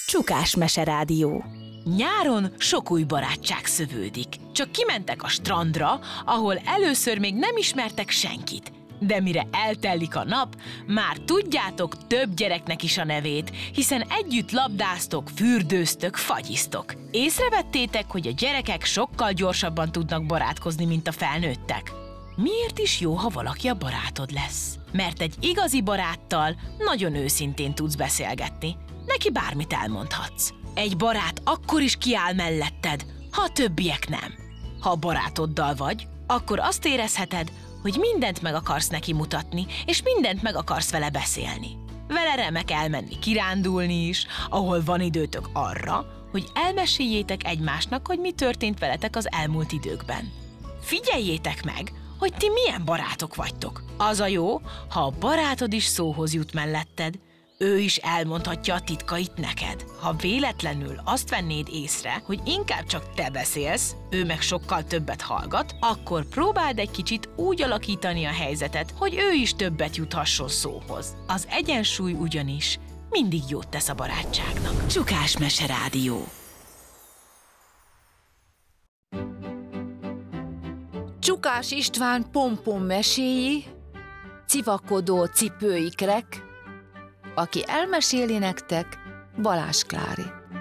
Csukás Meserádió. Nyáron sok új barátság szövődik. Csak kimentek a strandra, ahol először még nem ismertek senkit. De mire eltelik a nap, már tudjátok több gyereknek is a nevét, hiszen együtt labdáztok, fürdőztök, fagyiztok. Észrevettétek, hogy a gyerekek sokkal gyorsabban tudnak barátkozni, mint a felnőttek? Miért is jó, ha valaki a barátod lesz? Mert egy igazi baráttal nagyon őszintén tudsz beszélgetni. Neki bármit elmondhatsz. Egy barát akkor is kiáll melletted, ha a többiek nem. Ha a barátoddal vagy, akkor azt érezheted, hogy mindent meg akarsz neki mutatni, és mindent meg akarsz vele beszélni. Vele remek elmenni kirándulni is, ahol van időtök arra, hogy elmeséljétek egymásnak, hogy mi történt veletek az elmúlt időkben. Figyeljétek meg, hogy ti milyen barátok vagytok. Az a jó, ha a barátod is szóhoz jut melletted, ő is elmondhatja a titkait neked. Ha véletlenül azt vennéd észre, hogy inkább csak te beszélsz, ő meg sokkal többet hallgat, akkor próbáld egy kicsit úgy alakítani a helyzetet, hogy ő is többet juthasson szóhoz. Az egyensúly ugyanis mindig jót tesz a barátságnak. Csukás Meserádió. Csukás István pompom meséi, civakodó cipőikrek, aki elmeséli nektek, Balázs Klári.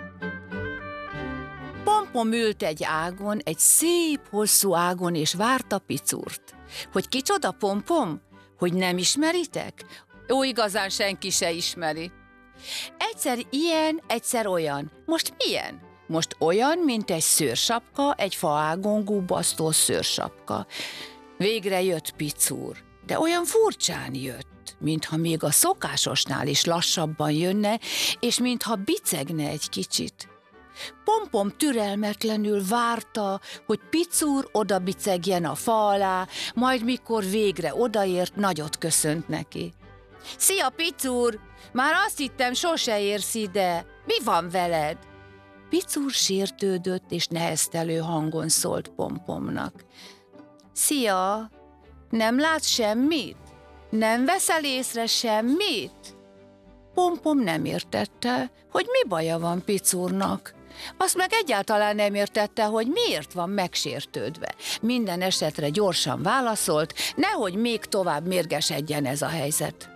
Pompom ült egy ágon, egy szép, hosszú ágon, és várta Picurt. Hogy kicsoda Pompom? Hogy nem ismeritek? Ó, igazán senki se ismeri. Egyszer ilyen, egyszer olyan. Most milyen? Most olyan, mint egy szőrsapka, egy faágon gubbasztó szőrsapka. Végre jött Picur, de olyan furcsán jött, mintha még a szokásosnál is lassabban jönne, és mintha bicegne egy kicsit. Pompom türelmetlenül várta, hogy Picur oda bicegjen a fa alá, majd mikor végre odaért, nagyot köszönt neki. Szia, Picur! Már azt hittem, sose érsz ide. Mi van veled? Picur sértődött és neheztelő hangon szólt Pompomnak. Szia! Nem látsz semmit? Nem veszel észre semmit? Pompom nem értette, hogy mi baja van Picurnak. Azt meg egyáltalán nem értette, hogy miért van megsértődve. Minden esetre gyorsan válaszolt, nehogy még tovább mérgesedjen ez a helyzet.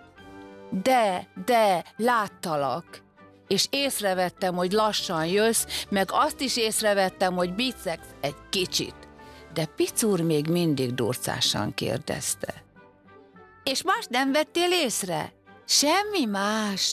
De, láttalak, és észrevettem, hogy lassan jössz, meg azt is észrevettem, hogy bicegsz egy kicsit. De Picur még mindig durcásan kérdezte. És más nem vettél észre? Semmi mást.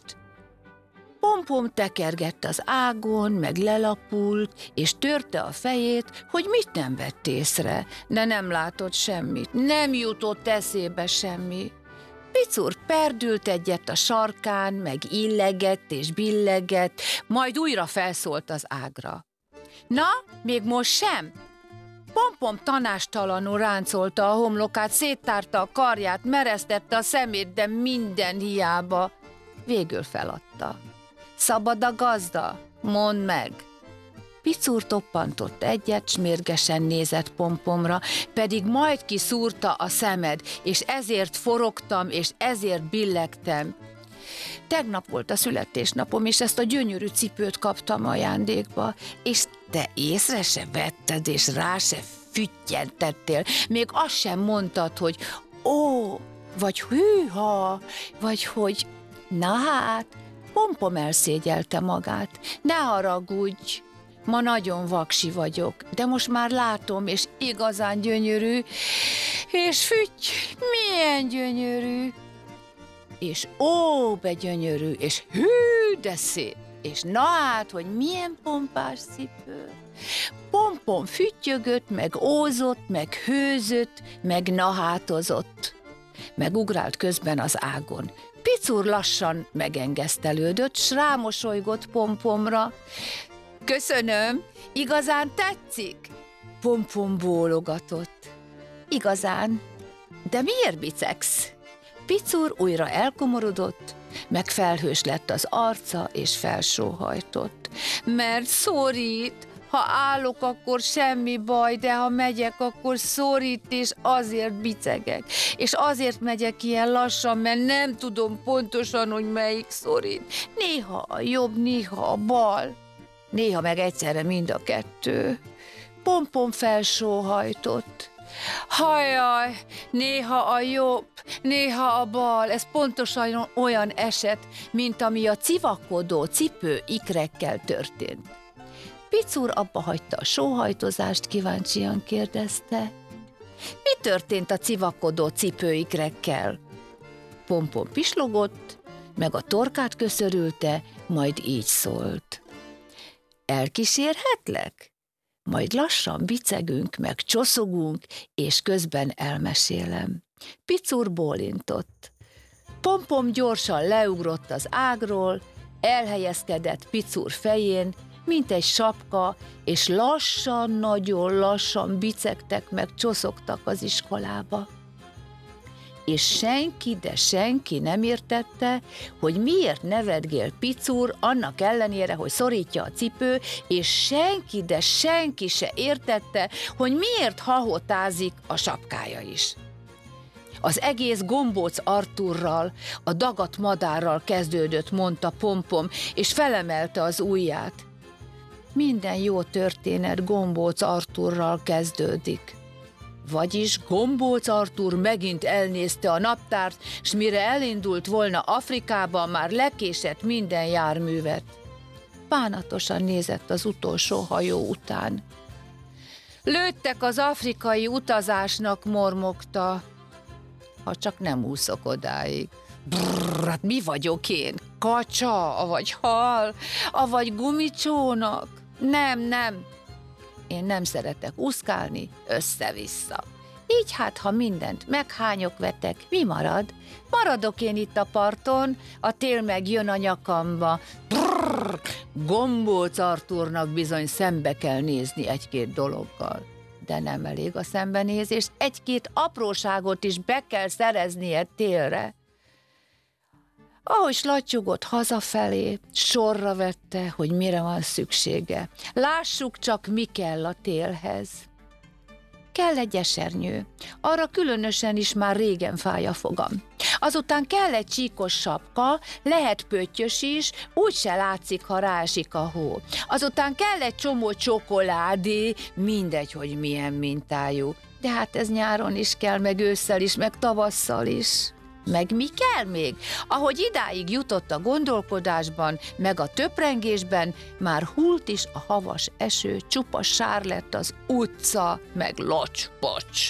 Pompom tekergett az ágon, meg lelapult, és törte a fejét, hogy mit nem vett észre, de nem látott semmit, nem jutott eszébe semmi. Picur perdült egyet a sarkán, meg illegett és billegett, majd újra felszólt az ágra. Na, még most sem? Pompom tanástalanul ráncolta a homlokát, széttárta a karját, meresztette a szemét, de minden hiába. Végül feladta. Szabad a gazda? Mondd meg! Picur toppantott egyet, s mérgesen nézett Pompomra, pedig majd kiszúrta a szemed, és ezért forogtam, és ezért billegtem. Tegnap volt a születésnapom, és ezt a gyönyörű cipőt kaptam ajándékba, és te észre se vetted, és rá se füttyentettél, még azt sem mondtad, hogy ó, vagy hűha, vagy hogy na hát. Pompom elszégyelte magát. Ne haragudj, ma nagyon vaksi vagyok, de most már látom, és igazán gyönyörű, és fütty, milyen gyönyörű, és ó, be gyönyörű, és hű, de szép, és na hát, hogy milyen pompás cipő. Pompom füttyögött, meg ózott, meg hőzött, meg nahátozott, meg ugrált közben az ágon. Picur lassan megengesztelődött, s rámosolygott Pompomra. Köszönöm, igazán tetszik? Pompom bólogatott. Igazán, de miért bicegsz? Picur újra elkomorodott, meg felhős lett az arca, és felsóhajtott. Mert szorít, Ha állok, akkor semmi baj, de ha megyek, akkor szorít, és azért bicegek. És azért megyek ilyen lassan, mert nem tudom pontosan, hogy melyik szorít. Néha a jobb, néha a bal. Néha meg egyszerre mind a kettő. Pompom felsóhajtott. Hajjaj, néha a jobb, néha a bal, ez pontosan olyan eset, mint ami a civakodó cipő ikrekkel történt. Picur abba hagyta a sóhajtozást, kíváncsian kérdezte. Mi történt a civakodó cipőikrekkel? Pompom pislogott, meg a torkát köszörülte, majd így szólt. Elkísérhetlek? Majd lassan bicegünk, meg csoszogunk, és közben elmesélem. Picur bólintott. Pompom gyorsan leugrott az ágról, elhelyezkedett Picur fején, mint egy sapka, és lassan, nagyon lassan bicegtek meg csoszogtak az iskolába. És senki, de senki nem értette, hogy miért nevetgél Picur annak ellenére, hogy szorítja a cipő, és senki, de senki se értette, hogy miért hahotázik a sapkája is. Az egész Gombóc Artúrral, a dagadt madárral kezdődött, mondta Pompom, és felemelte az ujját. Minden jó történet Gombóc Artúrral kezdődik. Vagyis Gombóc Artúr megint elnézte a naptárt, s mire elindult volna Afrikába, már lekésett minden járművet. Bánatosan nézett az utolsó hajó után. Lőttek az afrikai utazásnak, mormogta. Ha csak nem úszok odáig. Brrr, hát mi vagyok én? Kacsa, avagy hal, avagy gumicsónak? Nem. Én nem szeretek úszkálni, össze-vissza. Így hát, ha mindent meghányok vetek, mi marad? Maradok én itt a parton, a tél meg jön a nyakamba. Brrr, Gombóc Artúrnak bizony szembe kell nézni egy-két dologgal. De nem elég a szembenézés, egy-két apróságot is be kell szereznie télre. Ahogy slattyogott hazafelé, sorra vette, hogy mire van szüksége. Lássuk csak, mi kell a télhez. Kell egy esernyő, arra különösen is már régen fáj a fogam. Azután kell egy csíkos sapka, lehet pöttyös is, úgyse látszik, ha rásik a hó. Azután kell egy csomó csokoládé, mindegy, hogy milyen mintájú. De hát ez nyáron is kell, meg ősszel is, meg tavasszal is. Meg mi kell még? Ahogy idáig jutott a gondolkodásban, meg a töprengésben, már hult is a havas eső, csupa sár lett az utca, meg locs-pocs.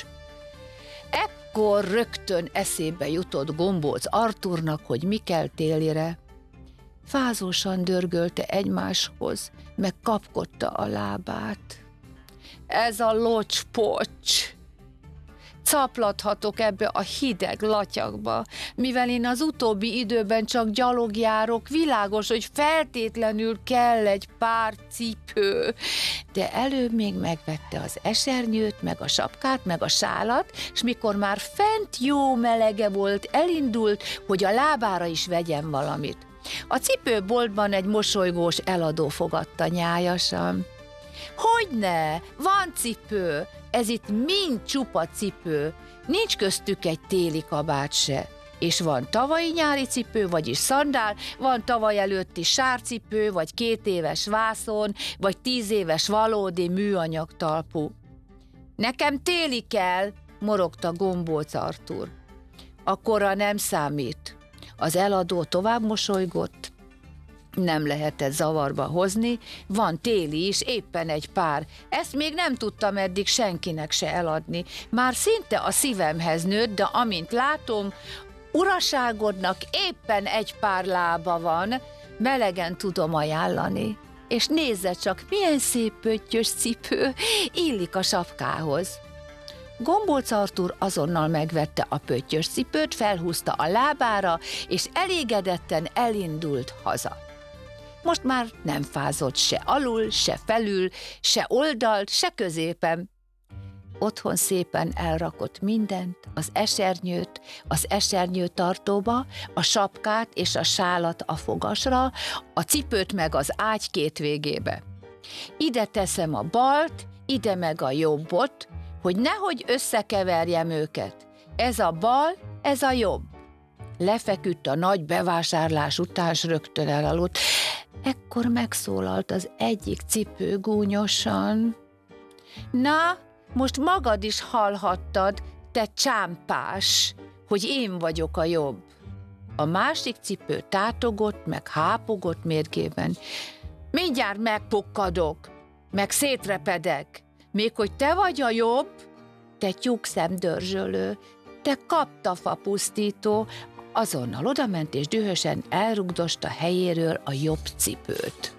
Ekkor rögtön eszébe jutott Gombóc Artúrnak, hogy mi kell télire. Fázósan dörgölte egymáshoz, meg kapkodta a lábát. Ez a locs-pocs! Caplathatok ebbe a hideg latyagba. Mivel én az utóbbi időben csak gyalogjárok, világos, hogy feltétlenül kell egy pár cipő. De előbb még megvette az esernyőt, meg a sapkát, meg a sálat, s mikor már fent jó melege volt, elindult, hogy a lábára is vegyen valamit. A cipőboltban egy mosolygós eladó fogadta nyájasan. Hogyne, van cipő, ez itt mind csupa cipő, nincs köztük egy téli kabát se. És van tavalyi nyári cipő, vagyis szandál, van tavaly előtti sárcipő, vagy 2 éves vászon, vagy 10 éves valódi műanyag talpú. Nekem téli kell, morogta Gombóc Artúr. Akkora nem számít. Az eladó tovább mosolygott. Nem lehetett zavarba hozni, van téli is, éppen egy pár. Ezt még nem tudtam eddig senkinek se eladni. Már szinte a szívemhez nőtt, de amint látom, uraságodnak éppen egy pár lába van, melegen tudom ajánlani. És nézze csak, milyen szép pöttyös cipő, illik a sapkához. Gombóc Artúr azonnal megvette a pöttyös cipőt, felhúzta a lábára, és elégedetten elindult haza. Most már nem fázott se alul, se felül, se oldalt, se középen. Otthon szépen elrakott mindent, az esernyőt az esernyőtartóba, a sapkát és a sálat a fogasra, a cipőt meg az ágy két végébe. Ide teszem a balt, ide meg a jobbot, hogy nehogy összekeverjem őket. Ez a bal, ez a jobb. Lefeküdt a nagy bevásárlás után, s rögtön elaludt. Ekkor megszólalt az egyik cipő gúnyosan. Na, most magad is hallhattad, te csámpás, hogy én vagyok a jobb. A másik cipő tátogott, meg hápogott mérgében. Mindjárt megpukkadok, meg szétrepedek, még hogy te vagy a jobb, te tyúkszemdörzsölő, te kaptafapusztító. Azonnal odament és dühösen elrugdosta helyéről a jobb cipőt.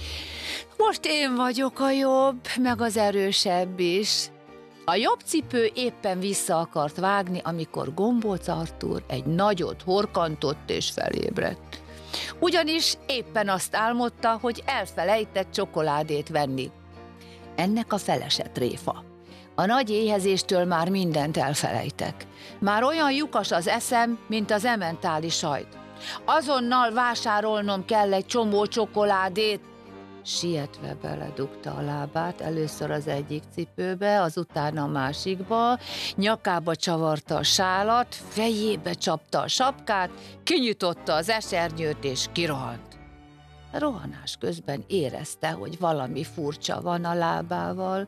Most én vagyok a jobb, meg az erősebb is. A jobb cipő éppen vissza akart vágni, amikor Gombóc Artúr egy nagyot horkantott és felébredt. Ugyanis éppen azt álmodta, hogy elfelejtett csokoládét venni. Ennek a felesett tréfa. A nagy éhezéstől már mindent elfelejtek. Már olyan lyukas az eszem, mint az ementáli sajt. Azonnal vásárolnom kell egy csomó csokoládét. Sietve beledugta a lábát, először az egyik cipőbe, azután a másikba, nyakába csavarta a sálat, fejébe csapta a sapkát, kinyitotta az esernyőt és kirohant. A rohanás közben érezte, hogy valami furcsa van a lábával.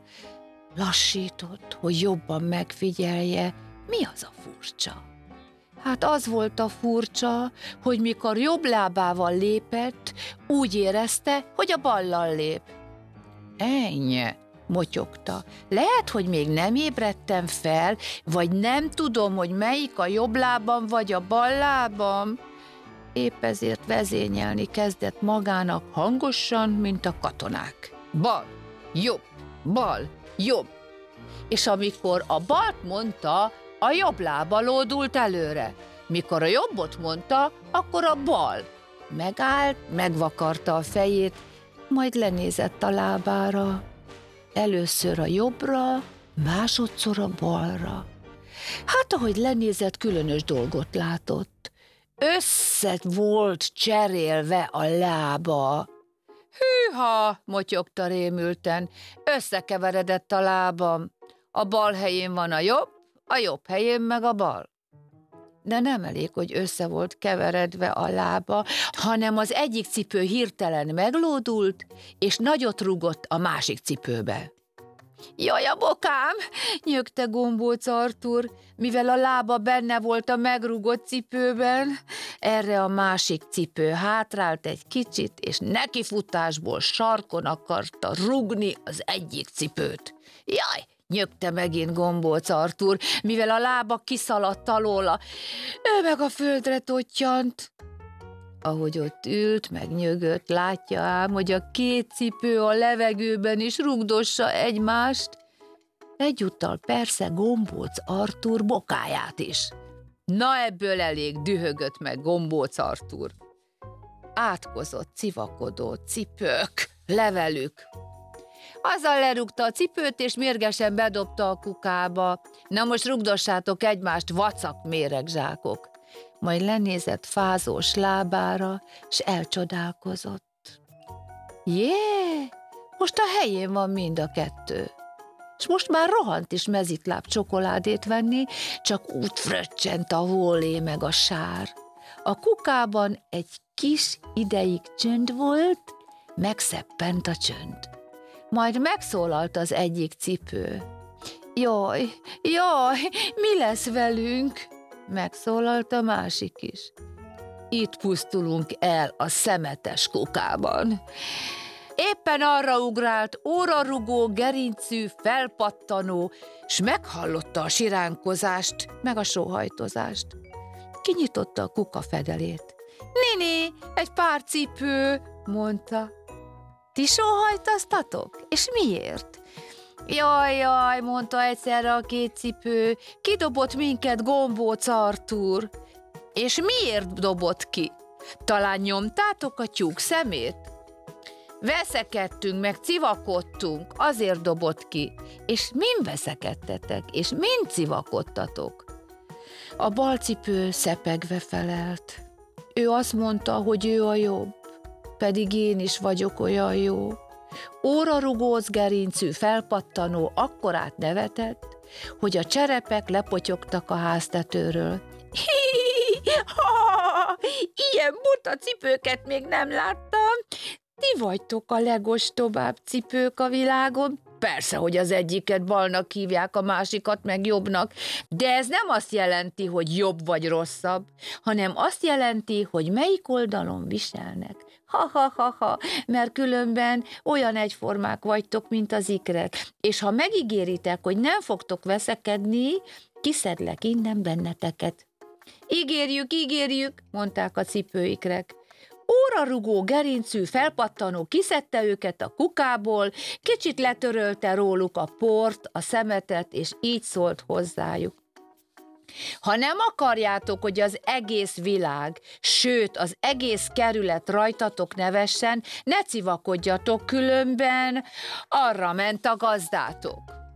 Lassított, hogy jobban megfigyelje, mi az a furcsa. Hát az volt a furcsa, hogy mikor jobb lábával lépett, úgy érezte, hogy a ballal lép. Ennyi, motyogta. Lehet, hogy még nem ébredtem fel, vagy nem tudom, hogy melyik a jobb lábam, vagy a bal lábam. Épp ezért vezényelni kezdett magának hangosan, mint a katonák. Bal, jobb, jobb. És amikor a balt mondta, a jobb lába lódult előre. Mikor a jobbot mondta, akkor a bal. Megállt, megvakarta a fejét, majd lenézett a lábára. Először a jobbra, másodszor a balra. Hát, ahogy lenézett, különös dolgot látott. Össze volt cserélve a lába. Hűha, motyogta rémülten, összekeveredett a lábam. A bal helyén van a jobb helyén meg a bal. De nem elég, hogy össze volt keveredve a lába, hanem az egyik cipő hirtelen meglódult, és nagyot rúgott a másik cipőbe. Jaj, a bokám, nyögte Gombóc Artúr, mivel a lába benne volt a megrúgott cipőben. Erre a másik cipő hátrált egy kicsit, és nekifutásból sarkon akarta rúgni az egyik cipőt. Jaj, nyögte megint Gombóc Artúr, mivel a lába kiszaladt alóla. Ő meg a földre tottyant. Ahogy ott ült, megnyögött, látja ám, hogy a két cipő a levegőben is rugdossa egymást. Egyúttal persze Gombóc Artúr bokáját is. Na ebből elég, dühögött meg Gombóc Artúr. Átkozott, civakodó cipők, levelük. Azzal lerúgta a cipőt, és mérgesen bedobta a kukába. Na most rugdossátok egymást, vacak méregzsákok. Majd lenézett fázós lábára, s elcsodálkozott. Jé, most a helyén van mind a kettő. S most már rohant is mezitláb csokoládét venni, csak úgy fröccsent a hólé meg a sár. A kukában egy kis ideig csönd volt, megszeppent a csönd. Majd megszólalt az egyik cipő. Jaj, mi lesz velünk? Megszólalt a másik is. Itt pusztulunk el a szemetes kukában. Éppen arra ugrált órarugó, gerincű, felpattanó, s meghallotta a siránkozást, meg a sóhajtozást. Kinyitotta a kuka fedelét. Nini, egy pár cipő, mondta. Ti sóhajtoztatok? És miért? Jaj, mondta egyszerre a két cipő, kidobott minket Gombóc Artúr. És miért dobott ki? Talán nyomtátok a tyúk szemét? Veszekedtünk, meg civakodtunk, azért dobott ki. És min veszekedtetek, és min civakodtatok? A bal cipő szepegve felelt. Ő azt mondta, hogy ő a jobb, pedig én is vagyok olyan jó. Órarugóc gerincű felpattanó akkorát nevetett, hogy a cserepek lepotyogtak a háztetőről. Ilyen buta cipőket még nem láttam. Ti vagytok a legostobább cipők a világon. Persze, hogy az egyiket balnak hívják, a másikat meg jobbnak, de ez nem azt jelenti, hogy jobb vagy rosszabb, hanem azt jelenti, hogy melyik oldalon viselnek. Ha, mert különben olyan egyformák vagytok, mint az ikrek, és ha megígéritek, hogy nem fogtok veszekedni, kiszedlek innen benneteket. Ígérjük, mondták a cipőikrek. Órarugó gerincű felpattanó kiszedte őket a kukából, kicsit letörölte róluk a port, a szemetet, és így szólt hozzájuk. Ha nem akarjátok, hogy az egész világ, sőt az egész kerület rajtatok nevessen, ne civakodjatok, különben arra ment a gazdátok.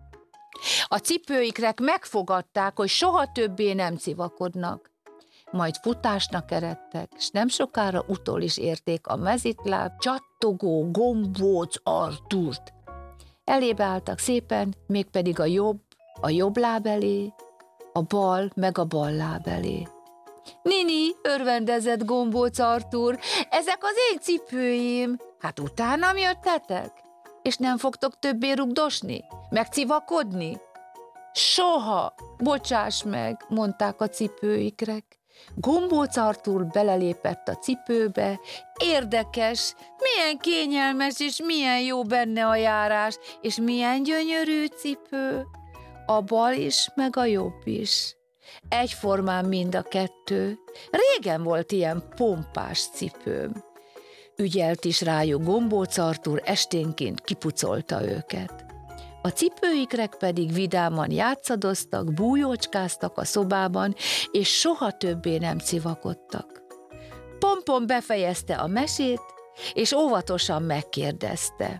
A cipőikrek megfogadták, hogy soha többé nem civakodnak. Majd futásnak eredtek, s nem sokára utol is érték a mezitláb, csattogó gombóc Artúrt. Elébe álltak szépen, mégpedig a jobb láb elé, a bal meg a bal láb elé. Nini, örvendezett gombóc Artúr, ezek az én cipőim. Hát utánam jöttetek? És nem fogtok többé rugdosni? Megcivakodni? Soha, bocsáss meg, mondták a cipőikrek. Gombóc Artúr belelépett a cipőbe. Érdekes, milyen kényelmes és milyen jó benne a járás, és milyen gyönyörű cipő. A bal is, meg a jobb is. Egyformán mind a kettő. Régen volt ilyen pompás cipőm. Ügyelt is rájuk Gombóc Artúr, esténként kipucolta őket. A cipőikrek pedig vidáman játszadoztak, bújócskáztak a szobában, és soha többé nem civakodtak. Pompom befejezte a mesét, és óvatosan megkérdezte.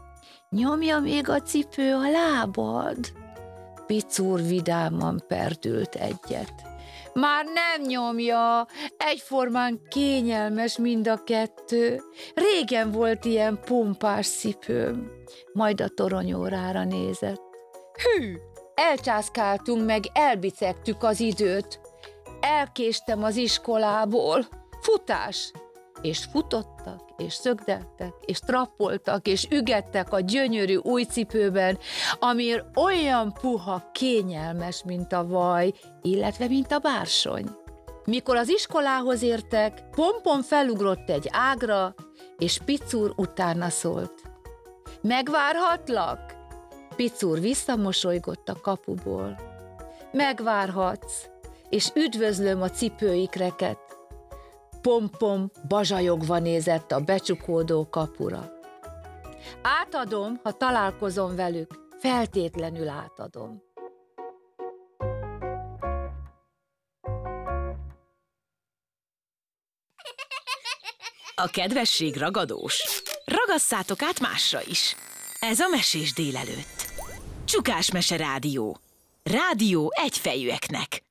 Nyomja még a cipő a lábad? Picúr vidáman perdült egyet. Már nem nyomja, egyformán kényelmes mind a kettő. Régen volt ilyen pompás cipőm. Majd a toronyórára nézett. Hű, elcsászkáltunk meg, elbicegtük az időt. Elkéstem az iskolából. Futás! És futottak, és szögdeltek, és trappoltak, és ügettek a gyönyörű új cipőben, ami olyan puha, kényelmes, mint a vaj, illetve mint a bársony. Mikor az iskolához értek, Pompom felugrott egy ágra, és Picúr utána szólt. Megvárhatlak? Picúr visszamosolygott a kapuból. Megvárhatsz, és üdvözlöm a cipőikreket. Pompom bazsajogva nézett a becsukódó kapura. Átadom, ha találkozom velük, feltétlenül átadom. A kedvesség ragadós. Ragasszátok át másra is. Ez a Mesés délelőtt. Csukás Mese Rádió. Rádió egyfejűeknek.